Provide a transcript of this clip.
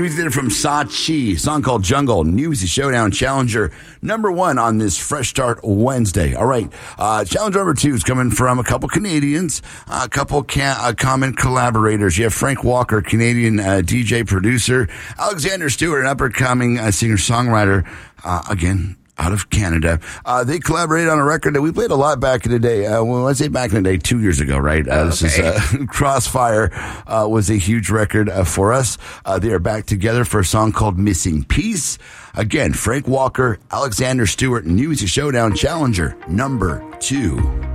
Music from Sachi, song called Jungle, New Music Showdown Challenger number 1 on this Fresh Start Wednesday. All right, Challenger number 2 is coming from a couple Canadians, a couple common collaborators. You have Frank Walker, Canadian DJ producer, Alexander Stewart, an up-and-coming singer-songwriter, again, out of Canada. They collaborated on a record that we played a lot back in the day. When I say back in the day, 2 years ago, right? This is Crossfire was a huge record for us. They are back together for a song called Missing Piece. Again, Frank Walker, Alexander Stewart, New Music Showdown Challenger number 2.